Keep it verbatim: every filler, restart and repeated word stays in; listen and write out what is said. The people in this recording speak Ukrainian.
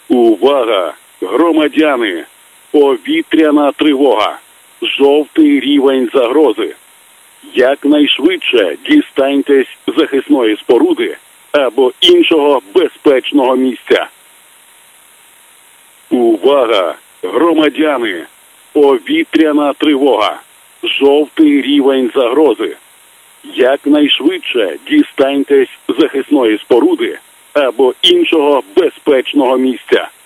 Увага! Громадяни! Повітряна тривога! Жовтий рівень загрози! Якнайшвидше дістаньтесь захисної споруди або іншого безпечного місця. Увага! Громадяни! Повітряна тривога! Жовтий рівень загрози! Якнайшвидше дістаньтесь захисної споруди або іншого безпечного місця.